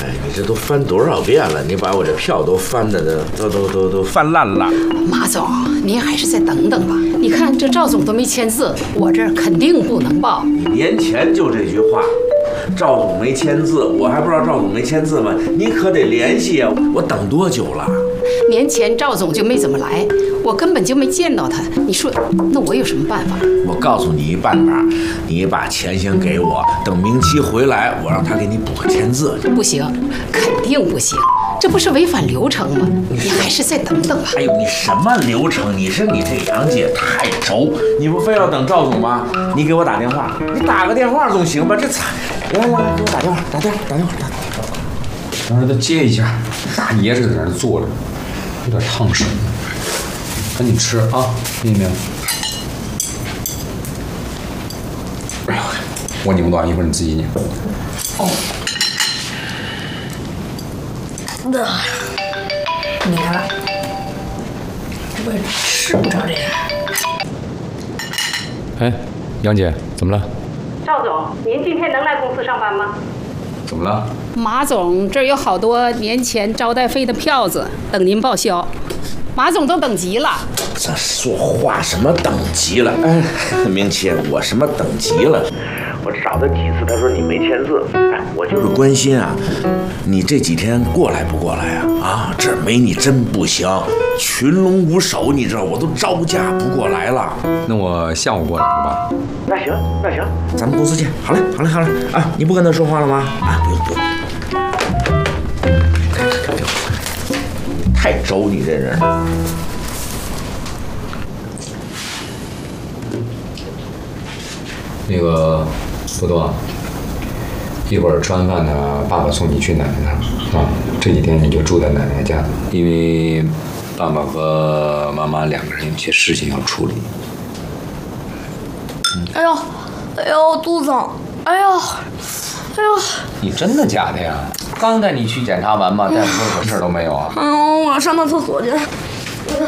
你这都翻多少遍了？你把我这票都翻的都翻烂了。 马总，您还是再等等吧。你看这赵总都没签字，我这肯定不能报。 你年前就这句话，赵总没签字，我还不知道赵总没签字吗？你可得联系呀！我等多久了？ 年前赵总就没怎么来，我根本就没见到他。你说，那我有什么办法？ 我告诉你一办法，你把钱先给我，等明期回来，我让他给你补个签字。 不行，肯定不行，这不是违反流程吗？你还是再等等吧。 哎呦，你什么流程？你这杨姐太轴，你不非要等赵总吗？你给我打电话，你打个电话总行吧？这来，给我打电话，打电话。 让他接一下，大爷这在那坐着，有点烫手。赶紧吃啊，明明。哎呦，我拧不断，一会儿你自己拧。哦。 你来了，我吃不着这个。 哎，杨姐，怎么了？ 赵总，您今天能来公司上班吗？ 怎么了？ 马总，这儿有好多年前招待费的票子等您报销。马总都等急了。 这说话什么等级了？哎，明奇，我什么等级了？我找他几次，他说你没签字。哎，我就是关心啊，你这几天过来不过来啊？啊，这没你真不行，群龙无首，你知道，我都招架不过来了。 那我下午过来吧。 那行，咱们公司见。好嘞啊！你不跟他说话了吗？啊，不用。太轴，你这人。 那个波多，一会儿吃完饭呢，爸爸送你去奶奶那儿啊。这几天你就住在奶奶家，因为爸爸和妈妈两个人有些事情要处理。 哎呦，肚子，哎呦， 你真的假的呀？刚带你去检查完嘛，大夫说什么事都没有啊？ 我上趟厕所去。